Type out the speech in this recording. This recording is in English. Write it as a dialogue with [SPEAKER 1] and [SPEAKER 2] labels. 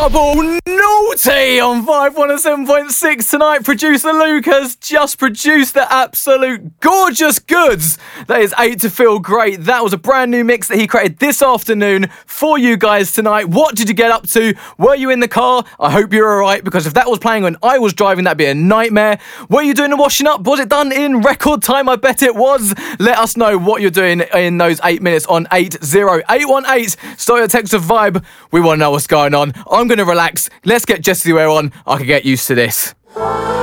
[SPEAKER 1] Double naughty on Vibe 107.6 tonight. Producer Luke has just produced the absolute gorgeous goods that is 8 to Feel Great. That was a brand new mix that he created this afternoon for you guys tonight. What did you get up to? Were you in the car? I hope you're alright, because if that was playing when I was driving, that'd be a nightmare. Were you doing the washing up? Was it done in record time? I bet it was. Let us know what you're doing in those 8 minutes on 80818. Start your text of Vibe. We want to know what's going on. I'm going to relax. Let's get Jessie Ware on. I can get used to this.